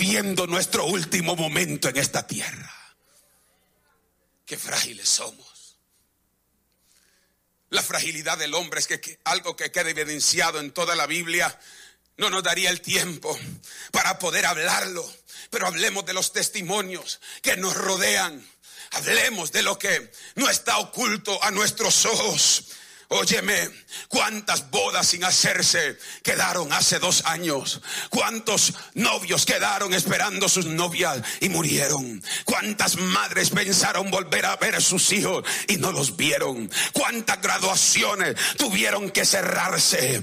viviendo nuestro último momento en esta tierra. Qué frágiles somos. La fragilidad del hombre es que algo que queda evidenciado en toda la Biblia. No nos daría el tiempo para poder hablarlo, pero hablemos de los testimonios que nos rodean. Hablemos de lo que no está oculto a nuestros ojos. Óyeme, cuántas bodas sin hacerse quedaron hace 2 años. Cuántos novios quedaron esperando sus novias y murieron. Cuántas madres pensaron volver a ver a sus hijos y no los vieron. Cuántas graduaciones tuvieron que cerrarse